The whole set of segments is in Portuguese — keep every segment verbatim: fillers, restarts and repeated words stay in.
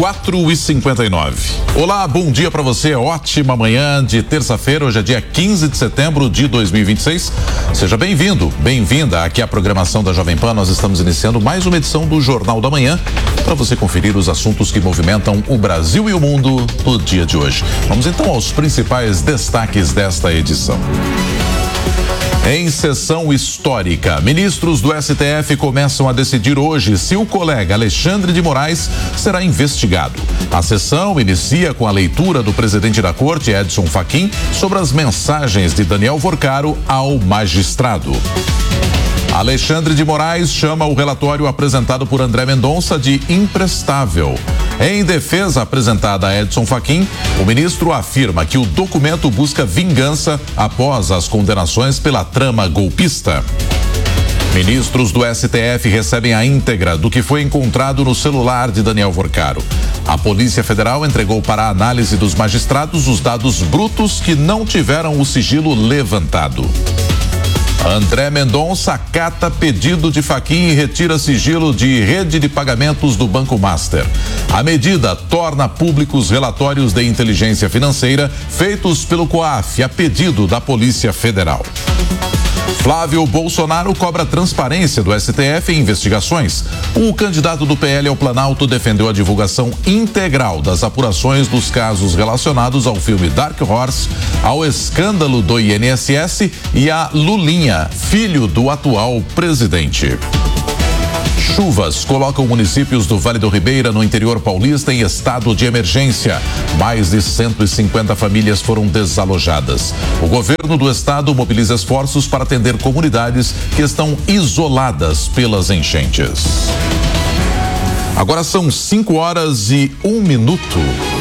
quatro e cinquenta e nove. Olá, bom dia para você, ótima manhã de terça-feira, hoje é dia quinze de setembro de dois mil e vinte e seis. Seja bem-vindo, bem-vinda aqui à programação da Jovem Pan. Nós estamos iniciando mais uma edição do Jornal da Manhã para você conferir os assuntos que movimentam o Brasil e o mundo no dia de hoje. Vamos então aos principais destaques desta edição. Em sessão histórica, ministros do S T F começam a decidir hoje se o colega Alexandre de Moraes será investigado. A sessão inicia com a leitura do presidente da corte, Edson Fachin, sobre as mensagens de Daniel Vorcaro ao magistrado. Alexandre de Moraes chama o relatório apresentado por André Mendonça de imprestável. Em defesa apresentada a Edson Fachin, o ministro afirma que o documento busca vingança após as condenações pela trama golpista. Ministros do S T F recebem a íntegra do que foi encontrado no celular de Daniel Vorcaro. A Polícia Federal entregou para a análise dos magistrados os dados brutos que não tiveram o sigilo levantado. André Mendonça acata pedido de Fachin e retira sigilo de rede de pagamentos do Banco Master. A medida torna públicos relatórios de inteligência financeira feitos pelo COAF a pedido da Polícia Federal. Flávio Bolsonaro cobra transparência do S T F em investigações. O candidato do P L ao Planalto defendeu a divulgação integral das apurações dos casos relacionados ao filme Dark Horse, ao escândalo do I N S S e a Lulinha, filho do atual presidente. Chuvas colocam municípios do Vale do Ribeira, no interior paulista, em estado de emergência. Mais de cento e cinquenta famílias foram desalojadas. O governo do estado mobiliza esforços para atender comunidades que estão isoladas pelas enchentes. Agora são cinco horas e um minuto.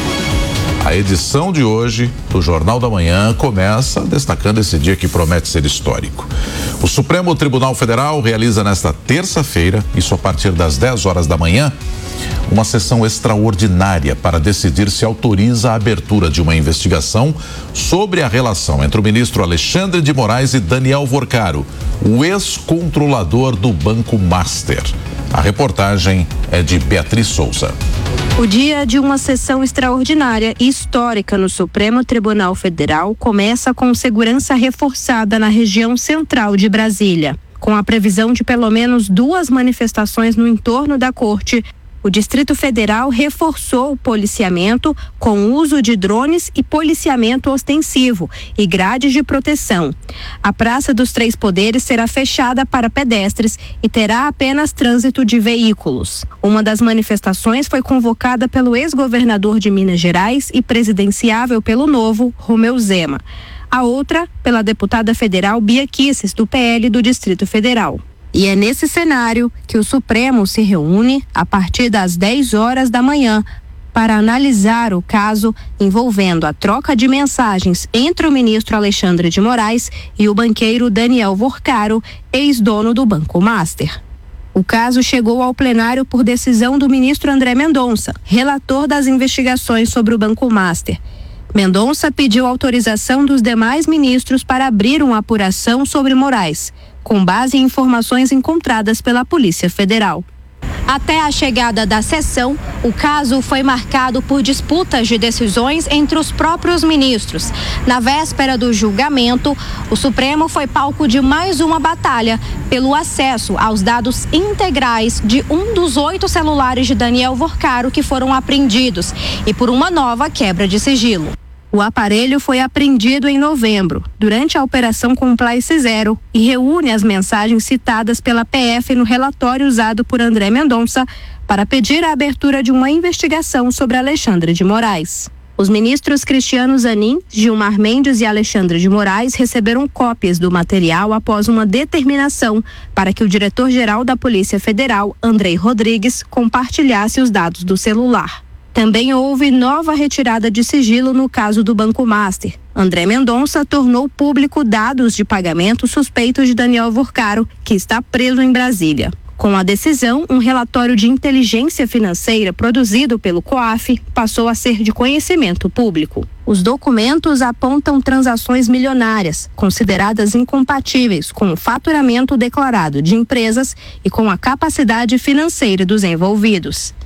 A edição de hoje do Jornal da Manhã começa destacando esse dia que promete ser histórico. O Supremo Tribunal Federal realiza nesta terça-feira, isso a partir das dez horas da manhã, uma sessão extraordinária para decidir se autoriza a abertura de uma investigação sobre a relação entre o ministro Alexandre de Moraes e Daniel Vorcaro, o ex-controlador do Banco Master. A reportagem é de Beatriz Souza. O dia de uma sessão extraordinária e histórica no Supremo Tribunal Federal começa com segurança reforçada na região central de Brasília. Com a previsão de pelo menos duas manifestações no entorno da corte, o Distrito Federal reforçou o policiamento com uso de drones e policiamento ostensivo e grades de proteção. A Praça dos Três Poderes será fechada para pedestres e terá apenas trânsito de veículos. Uma das manifestações foi convocada pelo ex-governador de Minas Gerais e presidenciável pelo Novo, Romeu Zema. A outra, pela deputada federal Bia Kicis, do P L do Distrito Federal. E é nesse cenário que o Supremo se reúne a partir das dez horas da manhã para analisar o caso envolvendo a troca de mensagens entre o ministro Alexandre de Moraes e o banqueiro Daniel Vorcaro, ex-dono do Banco Master. O caso chegou ao plenário por decisão do ministro André Mendonça, relator das investigações sobre o Banco Master. Mendonça pediu autorização dos demais ministros para abrir uma apuração sobre Moraes, com base em informações encontradas pela Polícia Federal. Até a chegada da sessão, o caso foi marcado por disputas de decisões entre os próprios ministros. Na véspera do julgamento, o Supremo foi palco de mais uma batalha pelo acesso aos dados integrais de um dos oito celulares de Daniel Vorcaro que foram apreendidos e por uma nova quebra de sigilo. O aparelho foi apreendido em novembro, durante a Operação Compliance Zero, e reúne as mensagens citadas pela P F no relatório usado por André Mendonça para pedir a abertura de uma investigação sobre Alexandre de Moraes. Os ministros Cristiano Zanin, Gilmar Mendes e Alexandre de Moraes receberam cópias do material após uma determinação para que o diretor-geral da Polícia Federal, Andrei Rodrigues, compartilhasse os dados do celular. Também houve nova retirada de sigilo no caso do Banco Master. André Mendonça tornou público dados de pagamento suspeitos de Daniel Vorcaro, que está preso em Brasília. Com a decisão, um relatório de inteligência financeira produzido pelo COAF passou a ser de conhecimento público. Os documentos apontam transações milionárias, consideradas incompatíveis com o faturamento declarado de empresas e com a capacidade financeira dos envolvidos.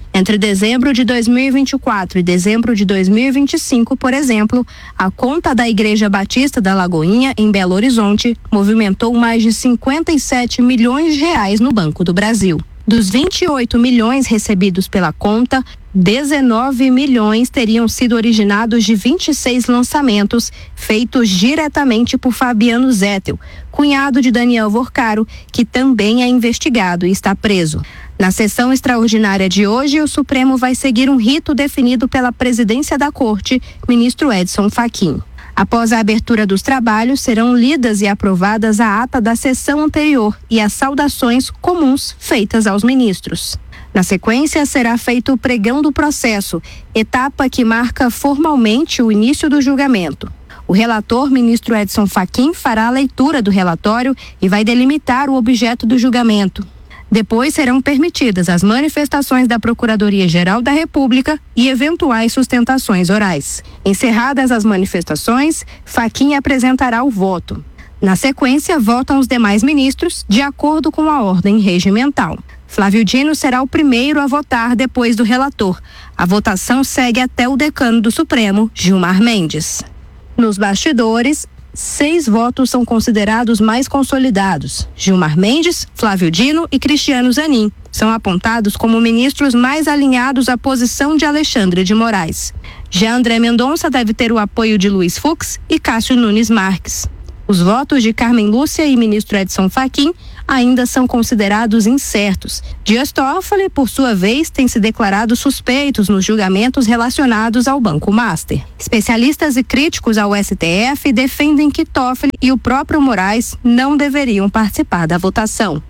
Entre dezembro de dois mil e vinte e quatro e dezembro de dois mil e vinte e cinco, por exemplo, a conta da Igreja Batista da Lagoinha, em Belo Horizonte, movimentou mais de cinquenta e sete milhões de reais no Banco do Brasil. Dos vinte e oito milhões recebidos pela conta, dezenove milhões teriam sido originados de vinte e seis lançamentos feitos diretamente por Fabiano Zettel, cunhado de Daniel Vorcaro, que também é investigado e está preso. Na sessão extraordinária de hoje, o Supremo vai seguir um rito definido pela presidência da Corte, ministro Edson Fachin. Após a abertura dos trabalhos, serão lidas e aprovadas a ata da sessão anterior e as saudações comuns feitas aos ministros. Na sequência, será feito o pregão do processo, etapa que marca formalmente o início do julgamento. O relator, ministro Edson Fachin, fará a leitura do relatório e vai delimitar o objeto do julgamento. Depois serão permitidas as manifestações da Procuradoria-Geral da República e eventuais sustentações orais. Encerradas as manifestações, Fachin apresentará o voto. Na sequência, votam os demais ministros, de acordo com a ordem regimental. Flávio Dino será o primeiro a votar depois do relator. A votação segue até o decano do Supremo, Gilmar Mendes. Nos bastidores, seis votos são considerados mais consolidados. Gilmar Mendes, Flávio Dino e Cristiano Zanin são apontados como ministros mais alinhados à posição de Alexandre de Moraes. Já André Mendonça deve ter o apoio de Luiz Fux e Cássio Nunes Marques. Os votos de Carmen Lúcia e ministro Edson Fachin ainda são considerados incertos. Dias Toffoli, por sua vez, tem se declarado suspeitos nos julgamentos relacionados ao Banco Master. Especialistas e críticos ao S T F defendem que Toffoli e o próprio Moraes não deveriam participar da votação.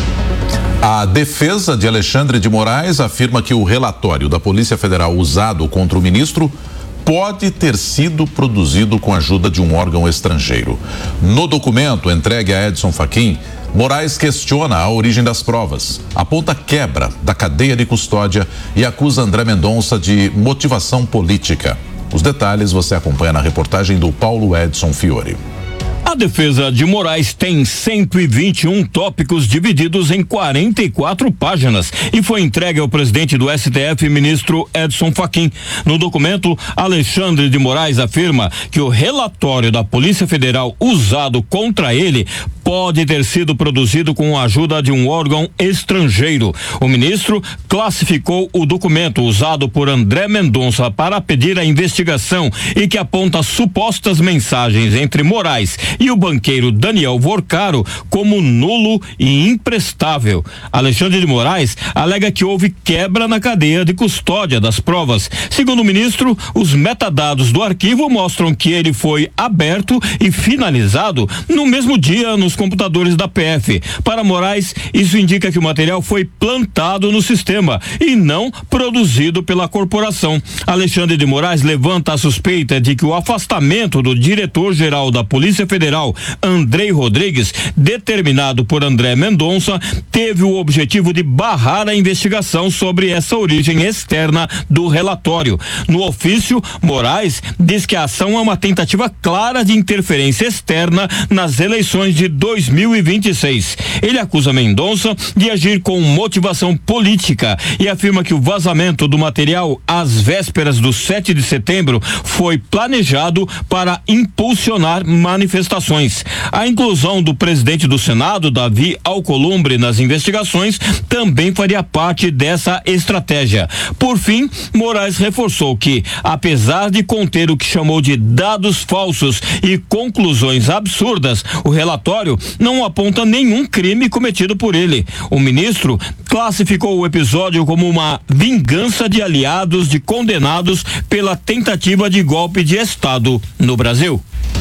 A defesa de Alexandre de Moraes afirma que o relatório da Polícia Federal usado contra o ministro pode ter sido produzido com a ajuda de um órgão estrangeiro. No documento entregue a Edson Fachin, Moraes questiona a origem das provas, aponta quebra da cadeia de custódia e acusa André Mendonça de motivação política. Os detalhes você acompanha na reportagem do Paulo Edson Fiore. A defesa de Moraes tem cento e vinte e um tópicos divididos em quarenta e quatro páginas e foi entregue ao presidente do S T F, ministro Edson Fachin. No documento, Alexandre de Moraes afirma que o relatório da Polícia Federal usado contra ele pode ter sido produzido com a ajuda de um órgão estrangeiro. O ministro classificou o documento usado por André Mendonça para pedir a investigação e que aponta supostas mensagens entre Moraes e o banqueiro Daniel Vorcaro como nulo e imprestável. Alexandre de Moraes alega que houve quebra na cadeia de custódia das provas. Segundo o ministro, os metadados do arquivo mostram que ele foi aberto e finalizado no mesmo dia nos computadores da P F. Para Moraes, isso indica que o material foi plantado no sistema e não produzido pela corporação. Alexandre de Moraes levanta a suspeita de que o afastamento do diretor-geral da Polícia Federal, Andrei Rodrigues, determinado por André Mendonça, teve o objetivo de barrar a investigação sobre essa origem externa do relatório. No ofício, Moraes diz que a ação é uma tentativa clara de interferência externa nas eleições de dois mil e vinte e seis. Ele acusa Mendonça de agir com motivação política e afirma que o vazamento do material às vésperas do sete de setembro foi planejado para impulsionar manifestações. A inclusão do presidente do Senado, Davi Alcolumbre, nas investigações também faria parte dessa estratégia. Por fim, Moraes reforçou que, apesar de conter o que chamou de dados falsos e conclusões absurdas, o relatório não aponta nenhum crime cometido por ele. O ministro classificou o episódio como uma vingança de aliados de condenados pela tentativa de golpe de Estado no Brasil.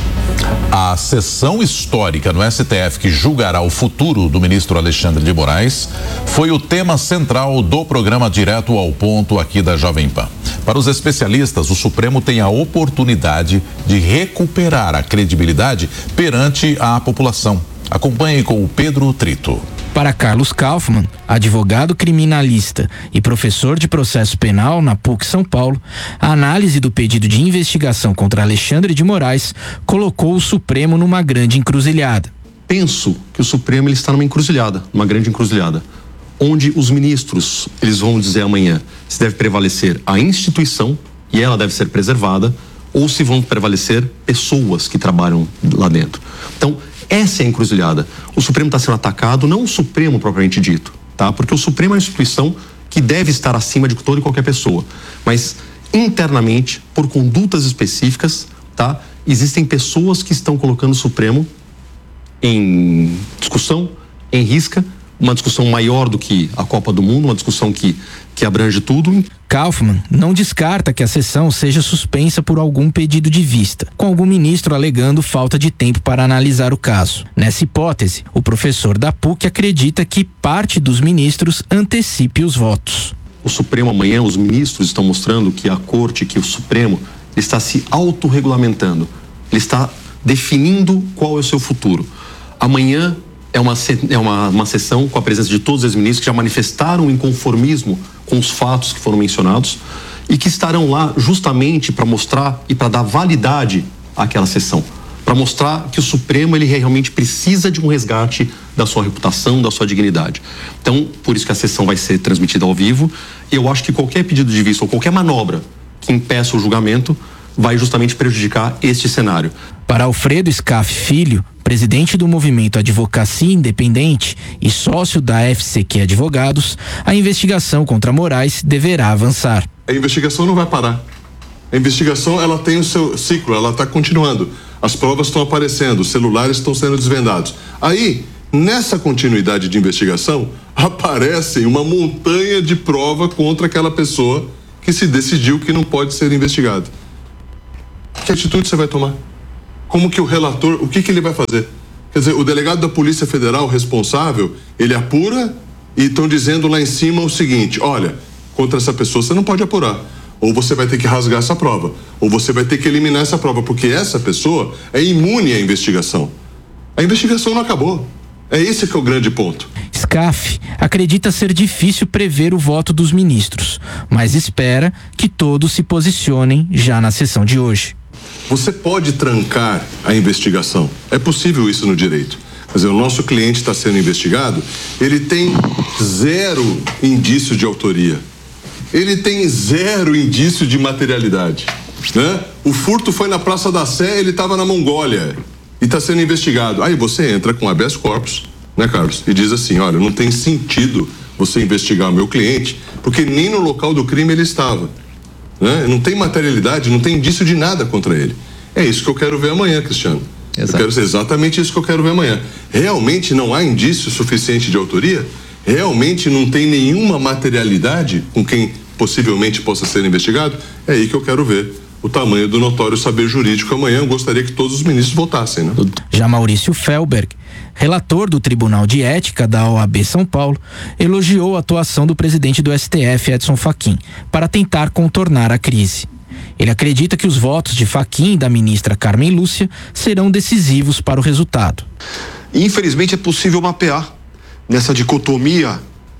A sessão histórica no S T F que julgará o futuro do ministro Alexandre de Moraes foi o tema central do programa Direto ao Ponto aqui da Jovem Pan. Para os especialistas, o Supremo tem a oportunidade de recuperar a credibilidade perante a população. Acompanhe com o Pedro Trito. Para Carlos Kaufmann, advogado criminalista e professor de processo penal na P U C São Paulo, a análise do pedido de investigação contra Alexandre de Moraes colocou o Supremo numa grande encruzilhada. Penso que o Supremo ele está numa encruzilhada, uma grande encruzilhada, onde os ministros, eles vão dizer amanhã se deve prevalecer a instituição, e ela deve ser preservada, ou se vão prevalecer pessoas que trabalham lá dentro. Então, essa é a encruzilhada. O Supremo está sendo atacado, não o Supremo propriamente dito, tá? Porque o Supremo é uma instituição que deve estar acima de toda e qualquer pessoa. Mas, internamente, por condutas específicas, tá? Existem pessoas que estão colocando o Supremo em discussão, em risca, uma discussão maior do que a Copa do Mundo, uma discussão que, que abrange tudo. Kaufmann não descarta que a sessão seja suspensa por algum pedido de vista, com algum ministro alegando falta de tempo para analisar o caso. Nessa hipótese, o professor da P U C acredita que parte dos ministros antecipe os votos. O Supremo amanhã, os ministros estão mostrando que a Corte, que o Supremo está se autorregulamentando, ele está definindo qual é o seu futuro. Amanhã é uma, é uma, uma sessão com a presença de todos os ministros que já manifestaram inconformismo com os fatos que foram mencionados e que estarão lá justamente para mostrar e para dar validade àquela sessão, para mostrar que o Supremo ele realmente precisa de um resgate da sua reputação, da sua dignidade. Então, por isso que a sessão vai ser transmitida ao vivo. E eu acho que qualquer pedido de vista ou qualquer manobra que impeça o julgamento vai justamente prejudicar este cenário. Para Alfredo Scaff Filho, presidente do movimento Advocacia Independente e sócio da F C Q Advogados, a investigação contra Moraes deverá avançar. A investigação não vai parar. A investigação ela tem o seu ciclo, ela está continuando. As provas estão aparecendo, os celulares estão sendo desvendados. Aí, nessa continuidade de investigação, aparece uma montanha de prova contra aquela pessoa que se decidiu que não pode ser investigado. Que atitude você vai tomar? Como que o relator, o que que ele vai fazer? Quer dizer, o delegado da Polícia Federal responsável, ele apura e estão dizendo lá em cima o seguinte: olha, contra essa pessoa você não pode apurar. Ou você vai ter que rasgar essa prova, ou você vai ter que eliminar essa prova, porque essa pessoa é imune à investigação. A investigação não acabou. É esse que é o grande ponto. Scaff acredita ser difícil prever o voto dos ministros, mas espera que todos se posicionem já na sessão de hoje. Você pode trancar a investigação. É possível isso no direito. Quer dizer, o nosso cliente está sendo investigado, ele tem zero indício de autoria. Ele tem zero indício de materialidade, né? O furto foi na Praça da Sé, ele estava na Mongólia e está sendo investigado. Aí você entra com habeas corpus, né, Carlos? E diz assim: olha, não tem sentido você investigar o meu cliente, porque nem no local do crime ele estava, né? Não tem materialidade, não tem indício de nada contra ele. É isso que eu quero ver amanhã, Cristiano. Exato. Eu quero ser exatamente isso que eu quero ver amanhã. Realmente não há indício suficiente de autoria? Realmente não tem nenhuma materialidade com quem possivelmente possa ser investigado? É aí que eu quero ver o tamanho do notório saber jurídico amanhã. Eu gostaria que todos os ministros votassem, né? Já Maurício Felberg, relator do Tribunal de Ética da O A B São Paulo, elogiou a atuação do presidente do S T F, Edson Fachin, para tentar contornar a crise. Ele acredita que os votos de Fachin e da ministra Carmen Lúcia serão decisivos para o resultado. Infelizmente é possível mapear nessa dicotomia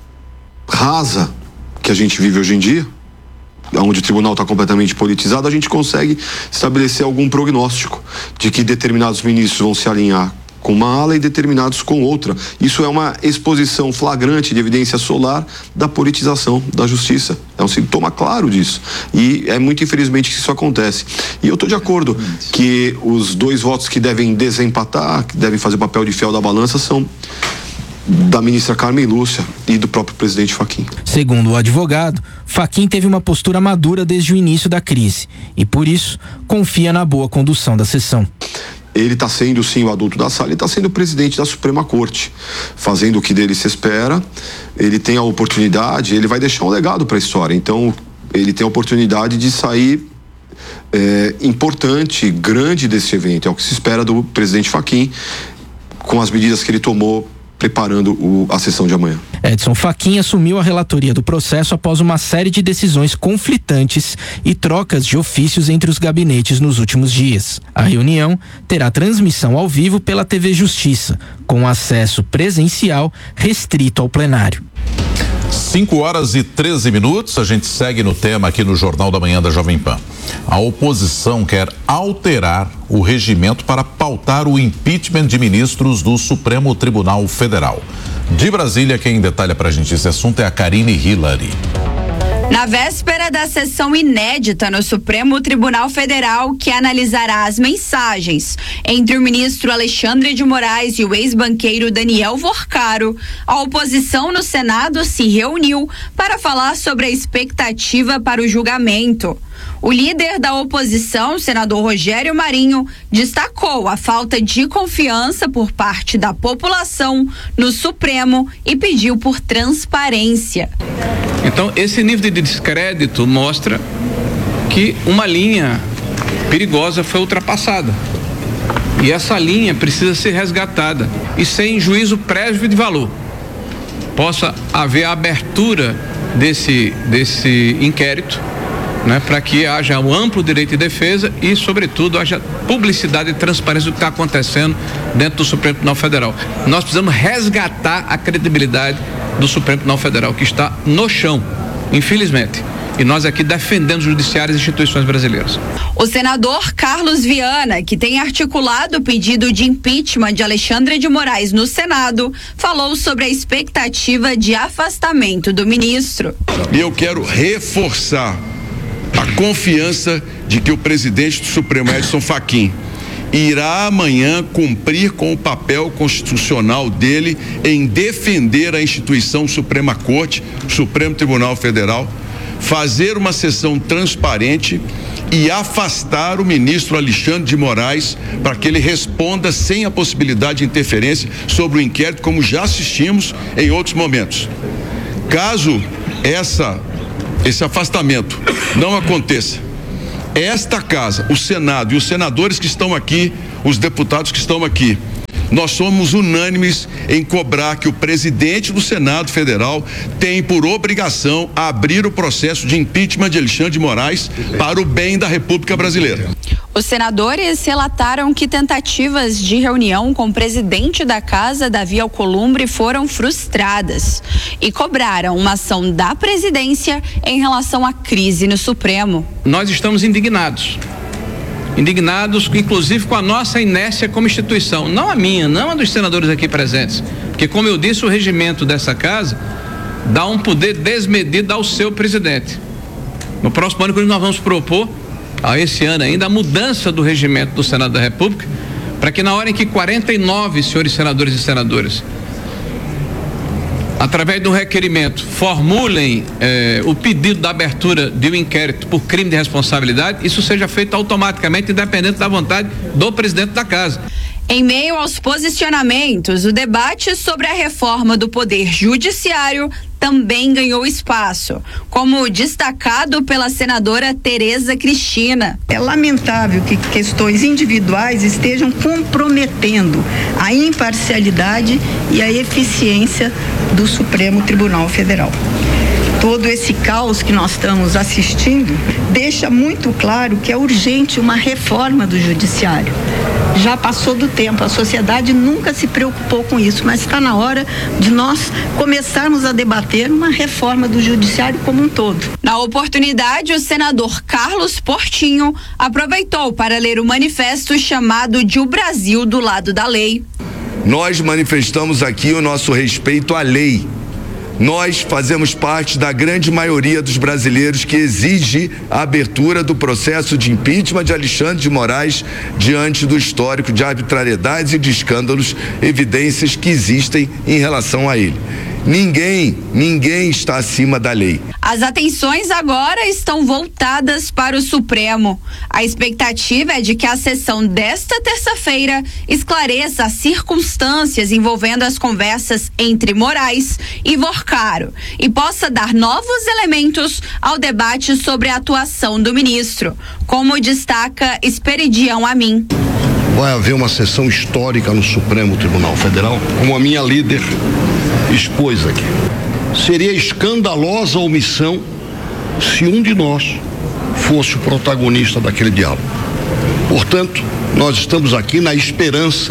rasa que a gente vive hoje em dia, onde o tribunal está completamente politizado, a gente consegue estabelecer algum prognóstico de que determinados ministros vão se alinhar com uma ala e determinados com outra. Isso é uma exposição flagrante de evidência solar da politização da justiça. É um sintoma claro disso. E é muito infelizmente que isso acontece. E eu estou de acordo que os dois votos que devem desempatar, que devem fazer o papel de fiel da balança, são da ministra Carmen Lúcia e do próprio presidente Fachin. Segundo o advogado, Fachin teve uma postura madura desde o início da crise e, por isso, confia na boa condução da sessão. Ele está sendo, sim, o adulto da sala, ele está sendo o presidente da Suprema Corte, fazendo o que dele se espera. Ele tem a oportunidade, ele vai deixar um legado para a história. Então, ele tem a oportunidade de sair é, importante, grande desse evento. É o que se espera do presidente Fachin, com as medidas que ele tomou preparando o, a sessão de amanhã. Edson Fachin assumiu a relatoria do processo após uma série de decisões conflitantes e trocas de ofícios entre os gabinetes nos últimos dias. A reunião terá transmissão ao vivo pela T V Justiça, com acesso presencial restrito ao plenário. cinco horas e treze minutos, a gente segue no tema aqui no Jornal da Manhã da Jovem Pan. A oposição quer alterar o regimento para pautar o impeachment de ministros do Supremo Tribunal Federal. De Brasília, quem detalha pra gente esse assunto é a Karine Hillary. Na véspera da sessão inédita no Supremo Tribunal Federal, que analisará as mensagens entre o ministro Alexandre de Moraes e o ex-banqueiro Daniel Vorcaro, a oposição no Senado se reuniu para falar sobre a expectativa para o julgamento. O líder da oposição, senador Rogério Marinho, destacou a falta de confiança por parte da população no Supremo e pediu por transparência. Então, esse nível de descrédito mostra que uma linha perigosa foi ultrapassada. E essa linha precisa ser resgatada e sem juízo prévio de valor. Possa haver a abertura desse, desse inquérito, né, para que haja um amplo direito de defesa e, sobretudo, haja publicidade e transparência do que está acontecendo dentro do Supremo Tribunal Federal. Nós precisamos resgatar a credibilidade do Supremo Tribunal Federal, que está no chão, infelizmente. E nós aqui defendendo os judiciários e instituições brasileiras. O senador Carlos Viana, que tem articulado o pedido de impeachment de Alexandre de Moraes no Senado, falou sobre a expectativa de afastamento do ministro. E eu quero reforçar a confiança de que o presidente do Supremo, Edson Fachin, irá amanhã cumprir com o papel constitucional dele em defender a instituição Suprema Corte, Supremo Tribunal Federal, fazer uma sessão transparente e afastar o ministro Alexandre de Moraes para que ele responda sem a possibilidade de interferência sobre o inquérito, como já assistimos em outros momentos. Caso essa esse afastamento não aconteça, esta casa, o Senado e os senadores que estão aqui, os deputados que estão aqui, nós somos unânimes em cobrar que o presidente do Senado Federal tem por obrigação abrir o processo de impeachment de Alexandre de Moraes para o bem da República Brasileira. Os senadores relataram que tentativas de reunião com o presidente da casa, Davi Alcolumbre, foram frustradas e cobraram uma ação da presidência em relação à crise no Supremo. Nós estamos indignados. Indignados, inclusive, com a nossa inércia como instituição. Não a minha, não a dos senadores aqui presentes. Porque, como eu disse, o regimento dessa casa dá um poder desmedido ao seu presidente. No próximo ano, nós vamos propor, a esse ano ainda, a mudança do regimento do Senado da República, para que na hora em que quarenta e nove senhores senadores e senadoras, através de um requerimento, formulem eh, o pedido da abertura de um inquérito por crime de responsabilidade, isso seja feito automaticamente, independente da vontade do presidente da casa. Em meio aos posicionamentos, o debate sobre a reforma do Poder Judiciário também ganhou espaço, como destacado pela senadora Tereza Cristina. É lamentável que questões individuais estejam comprometendo a imparcialidade e a eficiência do Supremo Tribunal Federal. Todo esse caos que nós estamos assistindo deixa muito claro que é urgente uma reforma do judiciário. Já passou do tempo, a sociedade nunca se preocupou com isso, mas está na hora de nós começarmos a debater uma reforma do judiciário como um todo. Na oportunidade, o senador Carlos Portinho aproveitou para ler o manifesto chamado de O Brasil do Lado da Lei. Nós manifestamos aqui o nosso respeito à lei. Nós fazemos parte da grande maioria dos brasileiros que exige a abertura do processo de impeachment de Alexandre de Moraes diante do histórico de arbitrariedades e de escândalos, evidências que existem em relação a ele. Ninguém, ninguém está acima da lei. As atenções agora estão voltadas para o Supremo. A expectativa é de que a sessão desta terça-feira esclareça as circunstâncias envolvendo as conversas entre Moraes e Vorcaro e possa dar novos elementos ao debate sobre a atuação do ministro, como destaca Esperidião Amin. Vai haver uma sessão histórica no Supremo Tribunal Federal, como a minha líder expôs aqui. Seria escandalosa a omissão se um de nós fosse o protagonista daquele diálogo. Portanto, nós estamos aqui na esperança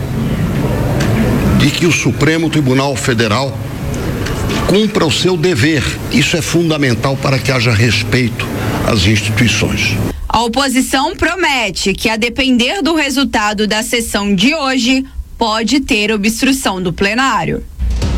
de que o Supremo Tribunal Federal cumpra o seu dever. Isso é fundamental para que haja respeito às instituições. A oposição promete que, a depender do resultado da sessão de hoje, pode ter obstrução do plenário.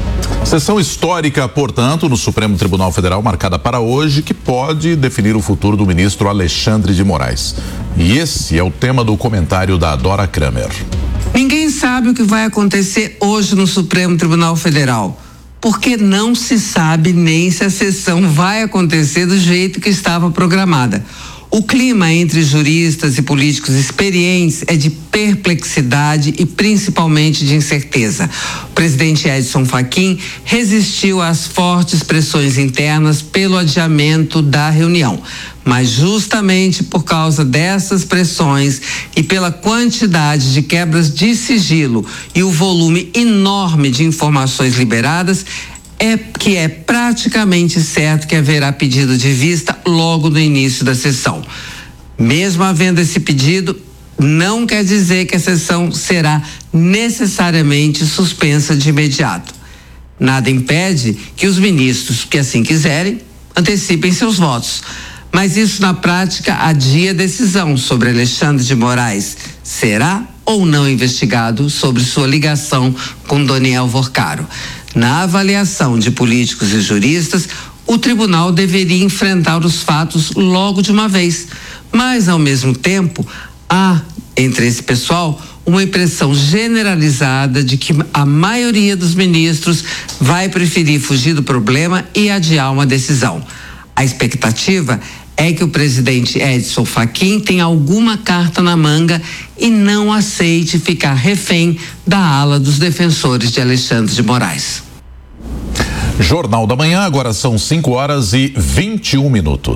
Sessão histórica, portanto, no Supremo Tribunal Federal, marcada para hoje, que pode definir o futuro do ministro Alexandre de Moraes. E esse é o tema do comentário da Dora Kramer. Ninguém sabe o que vai acontecer hoje no Supremo Tribunal Federal, porque não se sabe nem se a sessão vai acontecer do jeito que estava programada. O clima entre juristas e políticos experientes é de perplexidade e principalmente de incerteza. O presidente Edson Fachin resistiu às fortes pressões internas pelo adiamento da reunião. Mas justamente por causa dessas pressões e pela quantidade de quebras de sigilo e o volume enorme de informações liberadas, é que é praticamente certo que haverá pedido de vista logo no início da sessão. Mesmo havendo esse pedido, não quer dizer que a sessão será necessariamente suspensa de imediato. Nada impede que os ministros, que assim quiserem, antecipem seus votos. Mas isso na prática adia a decisão sobre Alexandre de Moraes. Será ou não investigado sobre sua ligação com Daniel Vorcaro? Na avaliação de políticos e juristas, o tribunal deveria enfrentar os fatos logo de uma vez. Mas, ao mesmo tempo, há, entre esse pessoal, uma impressão generalizada de que a maioria dos ministros vai preferir fugir do problema e adiar uma decisão. A expectativa é que o presidente Edson Fachin tenha alguma carta na manga e não aceite ficar refém da ala dos defensores de Alexandre de Moraes. Jornal da Manhã, agora são cinco horas e vinte e um minutos.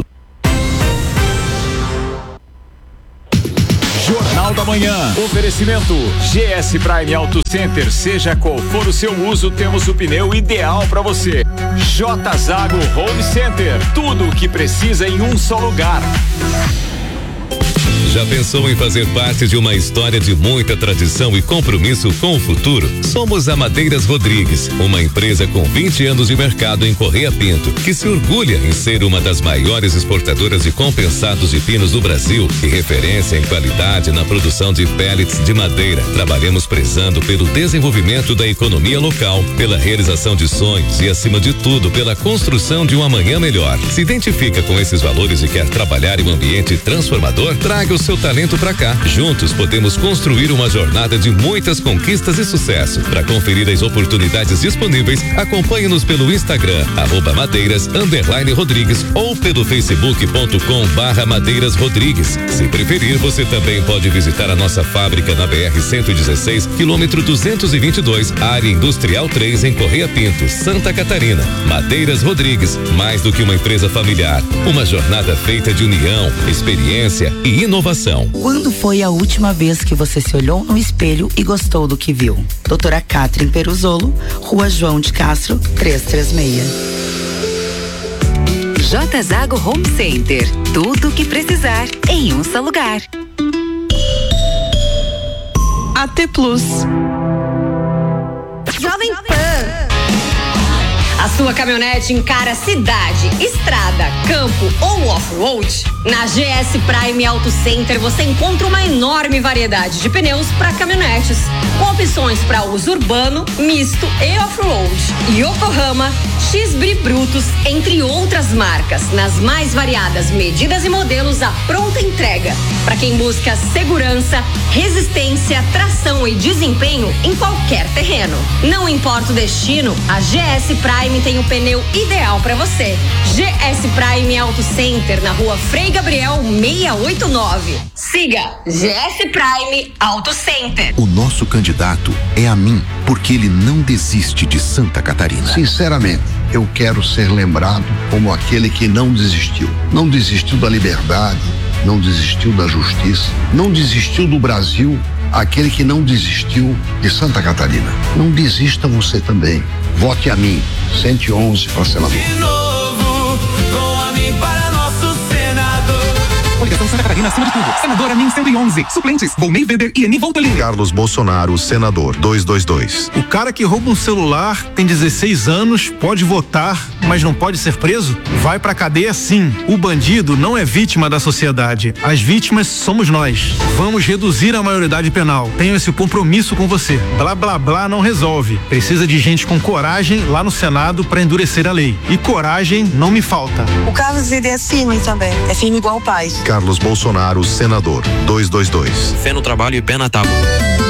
Jornal da Manhã. Oferecimento G S Prime Auto Center. Seja qual for o seu uso, temos o pneu ideal para você. J Zago Home Center. Tudo o que precisa em um só lugar. Já pensou em fazer parte de uma história de muita tradição e compromisso com o futuro? Somos a Madeiras Rodrigues, uma empresa com vinte anos de mercado em Correia Pinto, que se orgulha em ser uma das maiores exportadoras de compensados de pinos do Brasil e referência em qualidade na produção de pellets de madeira. Trabalhamos prezando pelo desenvolvimento da economia local, pela realização de sonhos e, acima de tudo, pela construção de um amanhã melhor. Se identifica com esses valores e quer trabalhar em um ambiente transformador? Traga o seu talento pra cá. Juntos podemos construir uma jornada de muitas conquistas e sucesso. Para conferir as oportunidades disponíveis, acompanhe-nos pelo Instagram, arroba madeiras, underline Rodrigues, ou pelo facebook ponto com barra madeiras Rodrigues. Se preferir, você também pode visitar a nossa fábrica na B R cento e dezesseis, quilômetro duzentos e vinte e dois, área industrial três, em Correia Pinto, Santa Catarina. Madeiras Rodrigues, mais do que uma empresa familiar, uma jornada feita de união, experiência e inovação. Quando foi a última vez que você se olhou no espelho e gostou do que viu? Doutora Catherine Peruzolo, Rua João de Castro, trezentos e trinta e seis. J Zago Home Center. Tudo o que precisar em um só lugar. A T Plus. Jovem Pan. A sua caminhonete encara cidade, estrada, campo ou off-road? Na G S Prime Auto Center você encontra uma enorme variedade de pneus para caminhonetes, com opções para uso urbano, misto e off-road. Yokohama, X-Bri Brutus, entre outras marcas, nas mais variadas medidas e modelos à pronta entrega. Para quem busca segurança, resistência, tração e desempenho em qualquer terreno. Não importa o destino, a G S Prime tem o pneu ideal para você. G S Prime Auto Center, na Rua Frei Gabriel seiscentos e oitenta e nove. Siga G S Prime Auto Center. O nosso candidato é a mim, porque ele não desiste de Santa Catarina. Sinceramente, eu quero ser lembrado como aquele que não desistiu. Não desistiu da liberdade, não desistiu da justiça, não desistiu do Brasil, aquele que não desistiu de Santa Catarina. Não desista você também. Vote a mim, cento e onze para senador. De novo, com a mim para nosso senador. Coligação Santa Catarina. Catarina acima de tudo. Senadora Min cento e onze. Suplentes, Volney Weber e Eni Voltolin. Carlos Bolsonaro, senador, duzentos e vinte e dois. O cara que rouba um celular, tem dezesseis anos, pode votar, mas não pode ser preso? Vai pra cadeia sim. O bandido não é vítima da sociedade. As vítimas somos nós. Vamos reduzir a maioridade penal. Tenho esse compromisso com você. Blá blá blá não resolve. Precisa de gente com coragem lá no Senado pra endurecer a lei. E coragem não me falta. O Carlos, ele é firme também. É firme igual o pai. Carlos Bolsonaro, senador, duzentos e vinte e dois. Fé no trabalho e pé na tábua.